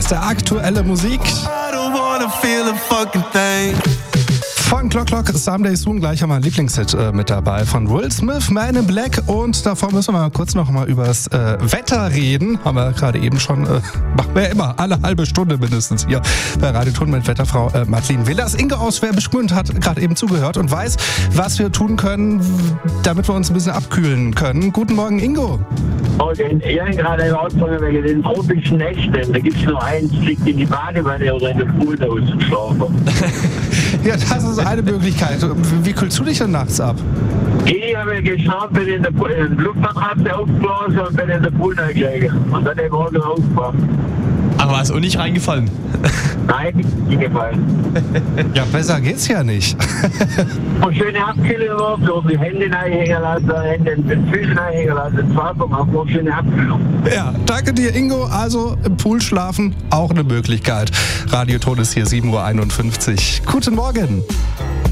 beste aktuelle Musik. Von Clock, Someday Soon, gleich haben wir ein Lieblingshit mit dabei von Will Smith, Man in Black. Und davor müssen wir mal kurz noch mal über das Wetter reden. Haben wir gerade eben schon, machen wir ja immer, alle halbe Stunde mindestens hier bei Radio Ton mit Wetterfrau Madeleine Willers. Inge aus Schwäbisch-Gmünd hat gerade eben zugehört und weiß, was wir tun können, damit wir uns ein bisschen abkühlen können. Guten Morgen, Ingo. Morgen. Ich habe gerade herausgefunden, wegen den tropischen Nächten. Da gibt es nur eins, liegt in die Badewanne oder in der Poolhaus zu schlafen. Ja, das ist eine Möglichkeit. Wie kühlst du dich denn nachts ab? Ich habe geschaut, bin in der Luftmatratze aufgeblasen und bin in der Pool gelegen. Und dann den Morgen aufgewacht. Aber ist auch nicht reingefallen? Nein, nicht gefallen. Ja, besser geht's ja nicht. Und schöne Abkühlung noch, so die Hände reinhängen lassen, Hände in den Füßen reinhängen lassen, das Wasser macht noch schöne Abkühlung. Ja, danke dir, Ingo. Also im Pool schlafen, auch eine Möglichkeit. Radio Ton ist hier 7:51 Uhr. Guten Morgen.